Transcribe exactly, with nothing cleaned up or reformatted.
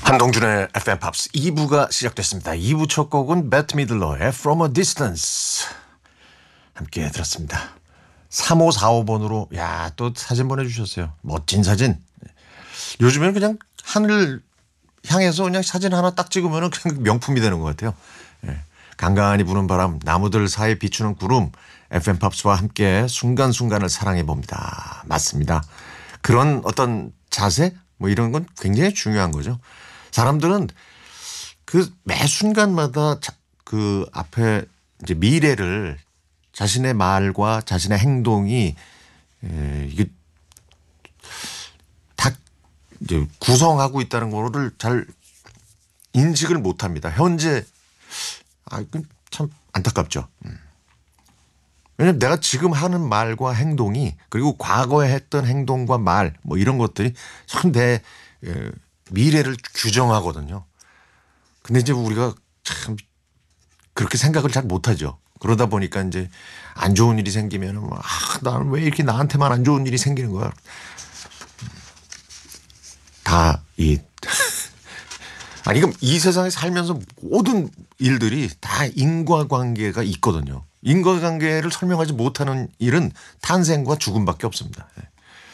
한동준의 에프엠 팝스 이 부가 시작됐습니다. 이 부 첫 곡은 배트 미들러의 From a Distance 함께 들었습니다. 삼오사오 번으로 야, 또 사진 보내주셨어요. 멋진 사진. 요즘에는 그냥 하늘 향해서 그냥 사진 하나 딱 찍으면 그냥 명품이 되는 것 같아요. 예. 간간히 부는 바람, 나무들 사이에 비추는 구름, 에프엠 팝스와 함께 순간순간을 사랑해 봅니다. 맞습니다. 그런 어떤 자세 뭐 이런 건 굉장히 중요한 거죠. 사람들은 그 매 순간마다 그 앞에 이제 미래를 자신의 말과 자신의 행동이 에, 이게 다 이제 구성하고 있다는 거를 잘 인식을 못 합니다. 현재 아, 참 안타깝죠. 음. 왜냐면 내가 지금 하는 말과 행동이 그리고 과거에 했던 행동과 말 뭐 이런 것들이 참 내 미래를 규정하거든요. 근데 이제 우리가 참 그렇게 생각을 잘 못하죠. 그러다 보니까 이제 안 좋은 일이 생기면 아, 나는 왜 이렇게 나한테만 안 좋은 일이 생기는 거야. 다 이 아니 그럼 이 세상에 살면서 모든 일들이 다 인과관계가 있거든요. 인과관계를 설명하지 못하는 일은 탄생과 죽음밖에 없습니다.